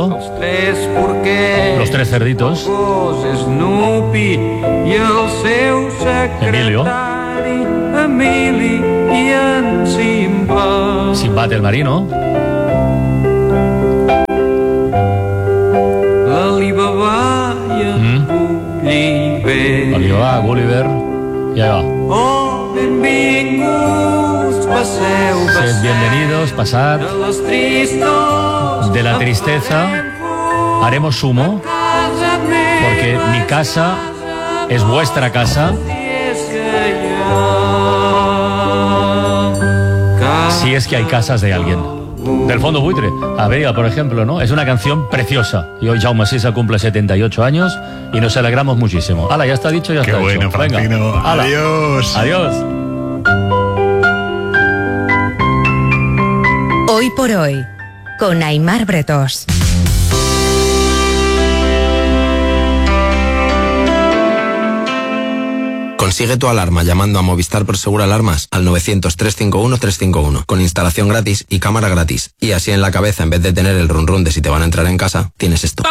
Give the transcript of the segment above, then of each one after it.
Los tres cerditos. Emilio. Simbad el marino. Alibaba, Gulliver. Y ahí va. Sed bienvenidos, pasad de la tristeza, haremos sumo, porque mi casa es vuestra casa, si es que hay casas de alguien. Del Fondo Buitre, Averia, por ejemplo, ¿no? Es una canción preciosa. Y hoy Jaume Sisa cumple 78 años y nos alegramos muchísimo. ¡Hala, ya está dicho, ya está hecho! ¡Qué bueno, Francino! Venga, ¡Adiós! ¡Adiós! Hoy por hoy, con Aimar Bretos. Consigue tu alarma llamando a Movistar Prosegur Alarmas al 900-351-351 con instalación gratis y cámara gratis. Y así en la cabeza, en vez de tener el run run de si te van a entrar en casa, tienes esto.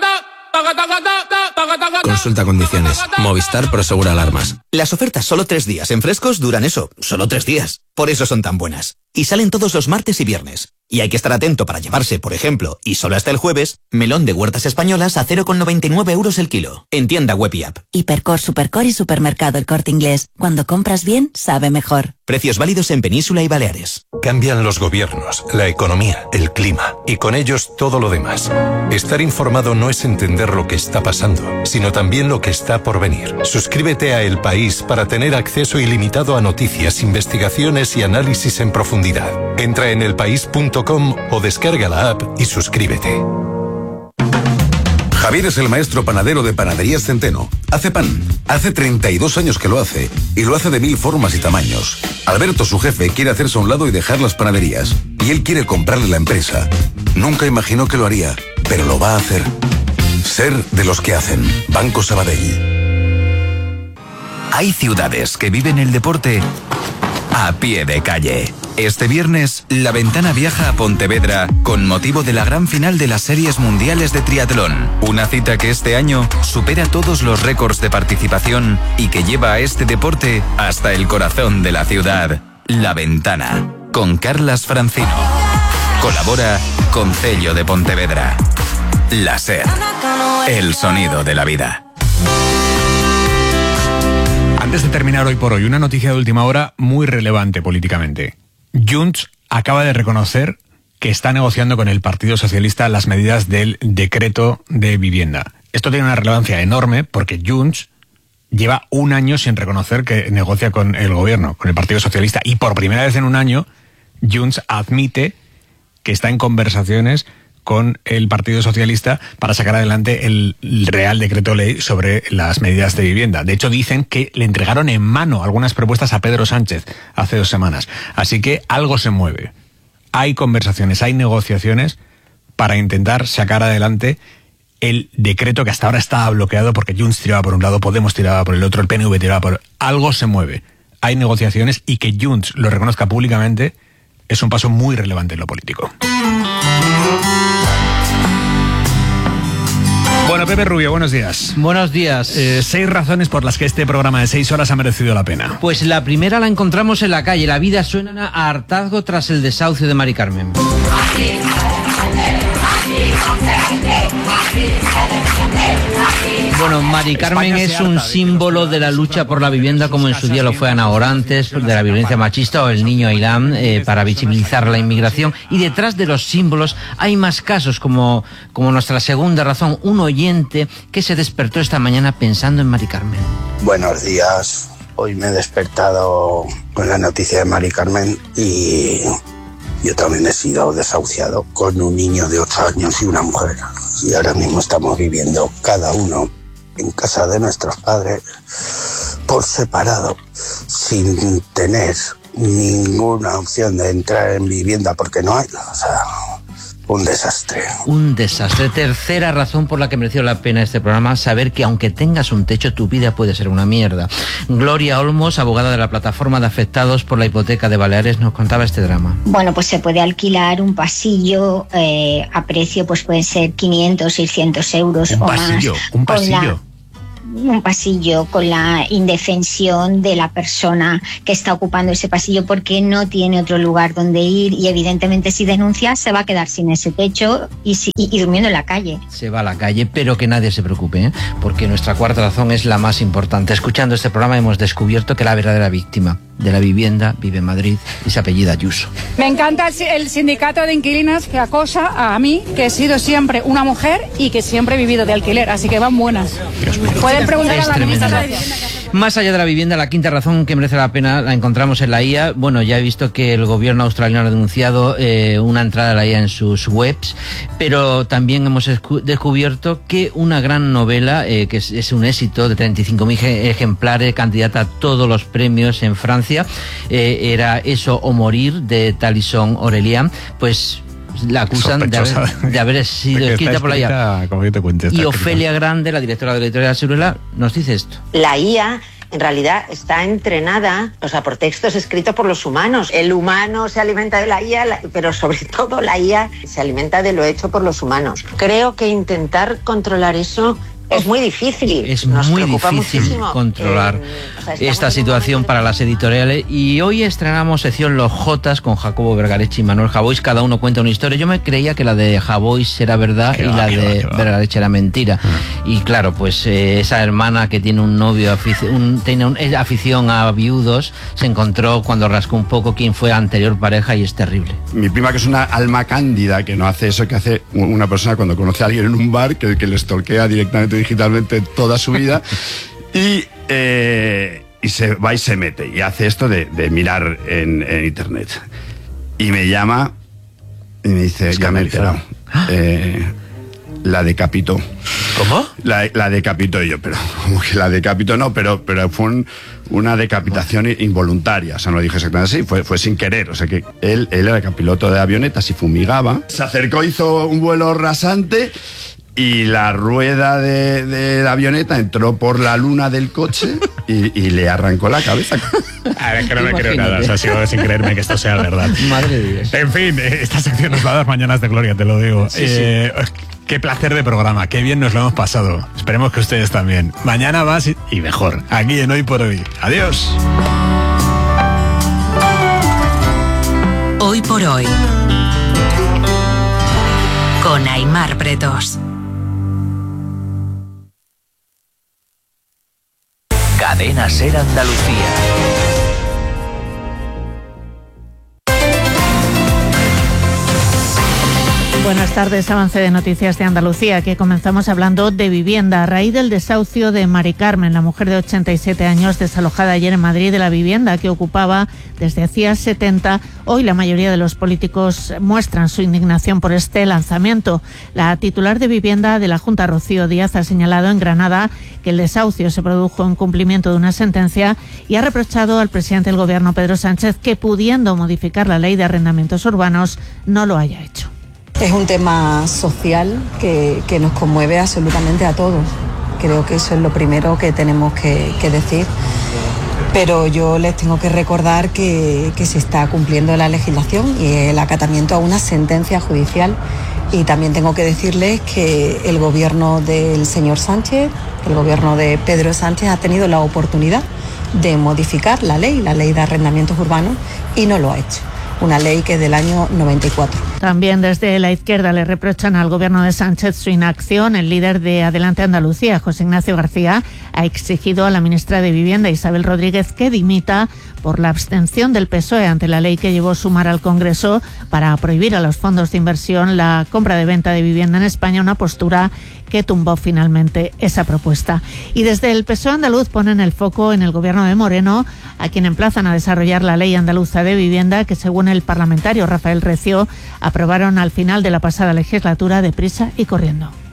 Consulta condiciones. Movistar Prosegur Alarmas. Las ofertas solo 3 días en Frescos duran eso, solo 3 días. Por eso son tan buenas. Y salen todos los martes y viernes. Y hay que estar atento para llevarse, por ejemplo, y solo hasta el jueves, melón de Huertas Españolas a 0,99 euros el kilo. En tienda web y app. Hipercor, Supercor y Supermercado El Corte Inglés. Cuando compras bien, sabe mejor. Precios válidos en Península y Baleares. Cambian los gobiernos, la economía, el clima y con ellos todo lo demás. Estar informado no es entender lo que está pasando, sino también lo que está por venir. Suscríbete a El País para tener acceso ilimitado a noticias, investigaciones y análisis en profundidad. Entra en elpaís.com o descarga la app y suscríbete. Javier es el maestro panadero de Panaderías Centeno. Hace pan. Hace 32 años que lo hace. Y lo hace de 1000 formas y tamaños. Alberto, su jefe, quiere hacerse a un lado y dejar las panaderías. Y él quiere comprarle la empresa. Nunca imaginó que lo haría, pero lo va a hacer. Ser de los que hacen. Banco Sabadell. Hay ciudades que viven el deporte a pie de calle. Este viernes, La Ventana viaja a Pontevedra con motivo de la gran final de las Series Mundiales de Triatlón. Una cita que este año supera todos los récords de participación y que lleva a este deporte hasta el corazón de la ciudad. La Ventana, con Carlas Francino. Colabora Concello de Pontevedra. La SER, el sonido de la vida. Antes de terminar hoy por hoy, una noticia de última hora muy relevante políticamente. Junts acaba de reconocer que está negociando con el Partido Socialista las medidas del decreto de vivienda. Esto tiene una relevancia enorme porque Junts lleva un año sin reconocer que negocia con el gobierno, con el Partido Socialista, y por primera vez en un año Junts admite que está en conversaciones con el Partido Socialista para sacar adelante el Real Decreto Ley sobre las medidas de vivienda. De hecho, dicen que le entregaron en mano algunas propuestas a Pedro Sánchez hace 2 semanas. Así que algo se mueve. Hay conversaciones, hay negociaciones para intentar sacar adelante el decreto que hasta ahora estaba bloqueado porque Junts tiraba por un lado, Podemos tiraba por el otro, el PNV tiraba por... Algo se mueve. Hay negociaciones y que Junts lo reconozca públicamente es un paso muy relevante en lo político. Bueno, Pepe Rubio, buenos días. Buenos días. 6 razones por las que este programa de 6 horas ha merecido la pena. Pues la primera la encontramos en la calle. La vida suena a hartazgo tras el desahucio de Mari Carmen. Bueno, Mari Carmen es un símbolo de la lucha por la vivienda, como en su día lo fue Ana Orantes, de la violencia machista, o el niño Ailán, para visibilizar la inmigración. Y detrás de los símbolos hay más casos, como nuestra segunda razón, un oyente que se despertó esta mañana pensando en Mari Carmen. Buenos días. Hoy me he despertado con la noticia de Mari Carmen y yo también he sido desahuciado con un niño de 8 años y una mujer. Y ahora mismo estamos viviendo cada uno en casa de nuestros padres por separado, sin tener ninguna opción de entrar en vivienda porque no hay. O sea, un desastre. Un desastre. Tercera razón por la que mereció la pena este programa, saber que aunque tengas un techo, tu vida puede ser una mierda. Gloria Olmos, abogada de la plataforma de afectados por la hipoteca de Baleares, nos contaba este drama. Bueno, pues se puede alquilar un pasillo a precio, pues pueden ser 500, 600 euros o más. Un pasillo. Un pasillo con la indefensión de la persona que está ocupando ese pasillo porque no tiene otro lugar donde ir y evidentemente si denuncia se va a quedar sin ese techo y durmiendo en la calle. Se va a la calle, pero que nadie se preocupe, porque nuestra cuarta razón es la más importante. Escuchando este programa hemos descubierto que la verdadera víctima de la vivienda vive en Madrid y se apellida Ayuso. Me encanta el sindicato de inquilinas que acosa a mí, que he sido siempre una mujer y que siempre he vivido de alquiler, así que van buenas. Pueden preguntar a la ministra de Vivienda. Más allá de la vivienda, la quinta razón que merece la pena la encontramos en la IA. Bueno, ya he visto que el gobierno australiano ha denunciado una entrada a la IA en sus webs, pero también hemos descubierto que una gran novela, que es un éxito de 35.000 ejemplares, candidata a todos los premios en Francia, era Eso o Morir, de Talison Aurelian, pues la acusan de haber sido escrita por la IA. Y Ofelia Grande, la directora de la editorial Siruela, nos dice esto. La IA en realidad está entrenada, o sea, por textos escritos por los humanos. El humano se alimenta de la IA, pero sobre todo la IA se alimenta de lo hecho por los humanos. Creo que intentar controlar eso es muy difícil. Es muy difícil controlar esta situación para las editoriales. Y hoy estrenamos sección Los Jotas con Jacobo Vergareche y Manuel Javois. Cada uno cuenta una historia. Yo me creía que la de Javois era verdad y la de Vergareche era mentira. Y claro, pues esa hermana que tiene un novio, tiene afición a viudos, se encontró cuando rascó un poco quién fue anterior pareja y es terrible. Mi prima, que es una alma cándida, que no hace eso que hace una persona cuando conoce a alguien en un bar, que le stalkea directamente digitalmente toda su vida y se va y se mete y hace esto de mirar en internet y me llama y me dice, ya me he enterado, la decapitó. ¿Cómo? La decapitó. Y yo, pero ¿cómo que la decapitó? No, pero fue una decapitación involuntaria, o sea, no lo dije exactamente así, fue sin querer, o sea que él era piloto de avionetas y fumigaba, se acercó, hizo un vuelo rasante y la rueda de la avioneta entró por la luna del coche y le arrancó la cabeza. A ver, que no me creo nada, o sea, sigo sin creerme que esto sea verdad. Madre de Dios. En fin, esta sección nos va a dar mañanas de gloria, te lo digo. Sí. Qué placer de programa, qué bien nos lo hemos pasado. Esperemos que ustedes también. Mañana más y mejor, aquí en Hoy por Hoy. Adiós. Hoy por Hoy, con Aimar Bretos. Cadena Ser Andalucía. Buenas tardes, avance de noticias de Andalucía, que comenzamos hablando de vivienda. A raíz del desahucio de Mari Carmen, la mujer de 87 años desalojada ayer en Madrid de la vivienda que ocupaba desde hacía 70, hoy la mayoría de los políticos muestran su indignación por este lanzamiento. La titular de vivienda de la Junta, Rocío Díaz, ha señalado en Granada que el desahucio se produjo en cumplimiento de una sentencia y ha reprochado al presidente del Gobierno, Pedro Sánchez, que pudiendo modificar la ley de arrendamientos urbanos no lo haya hecho. Es un tema social que nos conmueve absolutamente a todos. Creo que eso es lo primero que tenemos que decir. Pero yo les tengo que recordar que se está cumpliendo la legislación y el acatamiento a una sentencia judicial. Y también tengo que decirles que el gobierno del señor Sánchez, el gobierno de Pedro Sánchez, ha tenido la oportunidad de modificar la ley de arrendamientos urbanos y no lo ha hecho. Una ley que es del año 94. También desde la izquierda le reprochan al gobierno de Sánchez su inacción. El líder de Adelante Andalucía, José Ignacio García, ha exigido a la ministra de Vivienda, Isabel Rodríguez, que dimita por la abstención del PSOE ante la ley que llevó Sumar al Congreso para prohibir a los fondos de inversión la compra de venta de vivienda en España, una postura que tumbó finalmente esa propuesta. Y desde el PSOE andaluz ponen el foco en el gobierno de Moreno, a quien emplazan a desarrollar la ley andaluza de vivienda que, según el parlamentario Rafael Recio, aprobaron al final de la pasada legislatura deprisa y corriendo.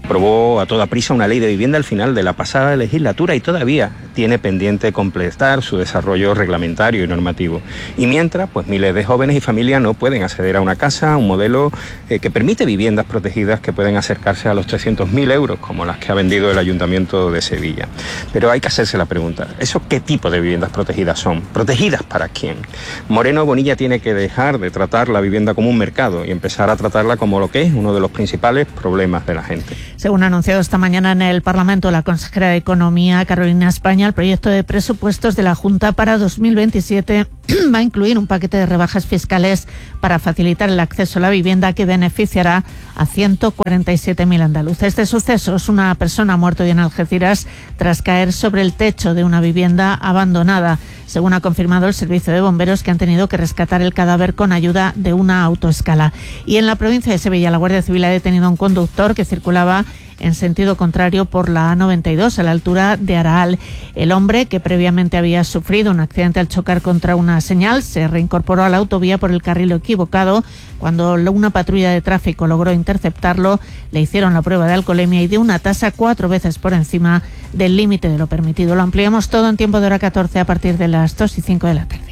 aprobó a toda prisa una ley de vivienda al final de la pasada legislatura y todavía tiene pendiente completar su desarrollo reglamentario y normativo. Y mientras, pues miles de jóvenes y familias no pueden acceder a una casa, un modelo que permite viviendas protegidas que pueden acercarse a los 300.000 euros, como las que ha vendido el Ayuntamiento de Sevilla. Pero hay que hacerse la pregunta, ¿eso qué tipo de viviendas protegidas son? ¿Protegidas para quién? Moreno Bonilla tiene que dejar de tratar la vivienda como un mercado y empezar a tratarla como lo que es uno de los principales problemas de la gente. Según ha anunciado esta mañana en el Parlamento la consejera de Economía, Carolina España, el proyecto de presupuestos de la Junta para 2027 va a incluir un paquete de rebajas fiscales para facilitar el acceso a la vivienda que beneficiará a 147.000 andaluces. Este suceso es una persona ha muerto hoy en Algeciras tras caer sobre el techo de una vivienda abandonada, según ha confirmado el servicio de bomberos, que han tenido que rescatar el cadáver con ayuda de una autoescala. Y en la provincia de Sevilla, la Guardia Civil ha detenido a un conductor que circulaba en sentido contrario por la A92 a la altura de Araal. El hombre, que previamente había sufrido un accidente al chocar contra una señal, se reincorporó a la autovía por el carril equivocado. Cuando una patrulla de tráfico logró interceptarlo, le hicieron la prueba de alcoholemia y dio una tasa 4 veces por encima del límite de lo permitido. Lo ampliamos todo en tiempo de hora 14 a partir de las 2:05 de la tarde.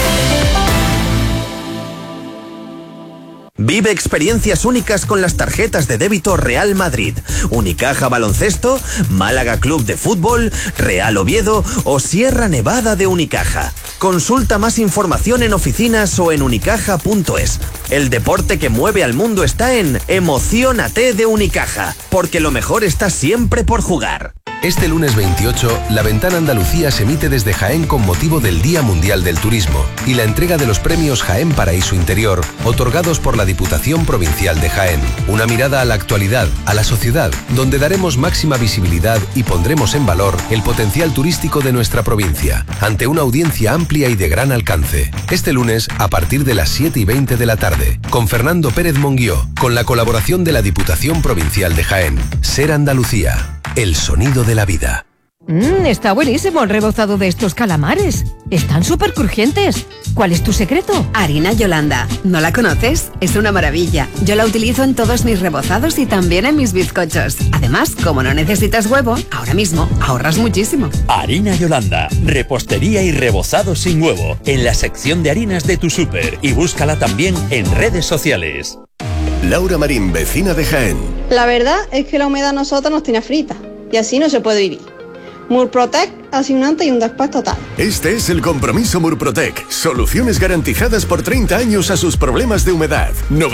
Vive experiencias únicas con las tarjetas de débito Real Madrid, Unicaja Baloncesto, Málaga Club de Fútbol, Real Oviedo o Sierra Nevada de Unicaja. Consulta más información en oficinas o en unicaja.es. El deporte que mueve al mundo está en Emociónate de Unicaja, porque lo mejor está siempre por jugar. Este lunes 28, La Ventana Andalucía se emite desde Jaén con motivo del Día Mundial del Turismo y la entrega de los premios Jaén Paraíso Interior, otorgados por la Diputación Provincial de Jaén. Una mirada a la actualidad, a la sociedad, donde daremos máxima visibilidad y pondremos en valor el potencial turístico de nuestra provincia, ante una audiencia amplia y de gran alcance. Este lunes, a partir de las 7:20 de la tarde, con Fernando Pérez Monguió, con la colaboración de la Diputación Provincial de Jaén. Ser Andalucía. El sonido de la vida. Está buenísimo el rebozado de estos calamares. Están súper crujientes. ¿Cuál es tu secreto? Harina Yolanda. ¿No la conoces? Es una maravilla. Yo la utilizo en todos mis rebozados y también en mis bizcochos. Además, como no necesitas huevo, ahora mismo ahorras muchísimo. Harina Yolanda. Repostería y rebozado sin huevo. En la sección de harinas de tu súper. Y búscala también en redes sociales. Laura Marín, vecina de Jaén. La verdad es que la humedad a nosotros nos tiene frita y así no se puede vivir. Murprotec hace un antes y un después total. Este es el compromiso Murprotec. Soluciones garantizadas por 30 años a sus problemas de humedad.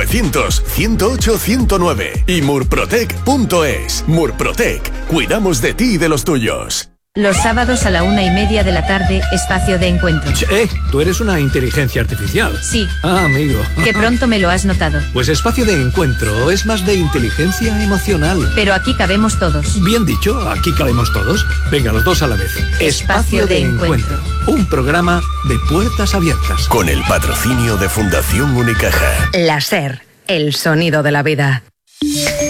900-108-109 y murprotec.es. Murprotec. Cuidamos de ti y de los tuyos. Los sábados a la 1:30 de la tarde, espacio de encuentro. Tú eres una inteligencia artificial. Sí. Ah, amigo. Que pronto me lo has notado. Pues espacio de encuentro es más de inteligencia emocional. Pero aquí cabemos todos. Bien dicho, aquí cabemos todos. Venga, los dos a la vez. Espacio de encuentro. Un programa de puertas abiertas. Con el patrocinio de Fundación Unicaja. La SER, el sonido de la vida.